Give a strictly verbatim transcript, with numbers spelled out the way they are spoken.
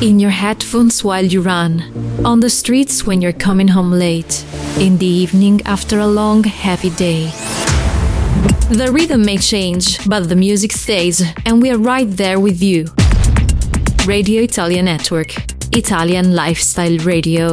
In your headphones while you run, on the streets when you're coming home late, in the evening after a long, heavy day. The rhythm may change, but the music stays, and we're right there with you. Radio Italia Network, Italian Lifestyle Radio.